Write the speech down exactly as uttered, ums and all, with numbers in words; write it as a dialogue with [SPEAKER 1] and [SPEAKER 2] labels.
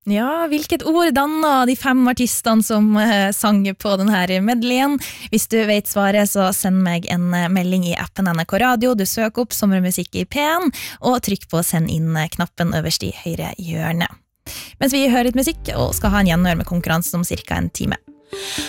[SPEAKER 1] Ja, hvilket ord dannet de fem artistene som uh, sang på denne medleyen? Hvis du vet svaret, så send meg en uh, melding i appen N R K Radio. Du søker opp sommermusikk i P en, og trykk på send inn knappen øverst i høyre hjørne. Mens vi hører litt musikk, og skal ha en gjenhør med konkurransen om cirka en time.